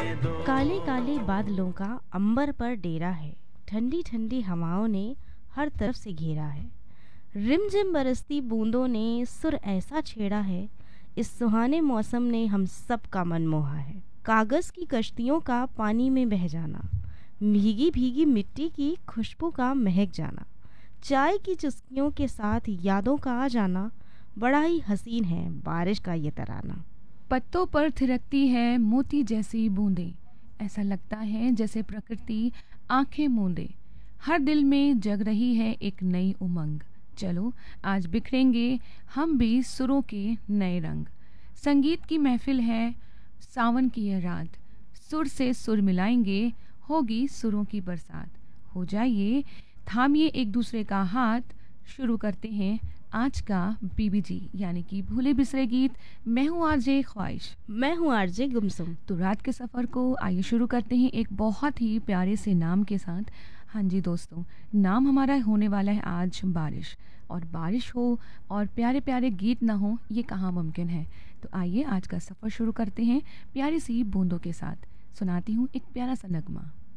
काले काले बादलों का अंबर पर डेरा है, ठंडी ठंडी हवाओं ने हर तरफ से घेरा है। रिमझिम बरसती बूंदों ने सुर ऐसा छेड़ा है, इस सुहाने मौसम ने हम सब का मन मोहा है। कागज की कश्तियों का पानी में बह जाना, भीगी भीगी मिट्टी की खुशबू का महक जाना, चाय की चुस्कियों के साथ यादों का आ जाना, बड़ा ही हसीन है बारिश का ये तराना। पत्तों पर थिरकती है मोती जैसी बूंदें, ऐसा लगता है जैसे प्रकृति आंखें मूंदे। हर दिल में जग रही है एक नई उमंग। चलो आज बिखरेंगे हम भी सुरों के नए रंग। संगीत की महफिल है सावन की यह रात, सुर से सुर मिलाएंगे, होगी सुरों की बरसात। हो जाइए, थामिए एक दूसरे का हाथ, शुरू करते हैं आज का बीबीजी यानी कि भूले बिसरे गीत। मैं हूँ आरजे ख्वाहिश। मैं हूँ आरजे गुमसुम। तो रात के सफ़र को आइए शुरू करते हैं एक बहुत ही प्यारे से नाम के साथ। हाँ जी दोस्तों, नाम हमारा होने वाला है आज बारिश। और बारिश हो और प्यारे प्यारे गीत ना हो, ये कहाँ मुमकिन है। तो आइए आज का सफ़र शुरू करते हैं प्यारी सी बूंदों के साथ। सुनाती हूँ एक प्यारा सा नगमा।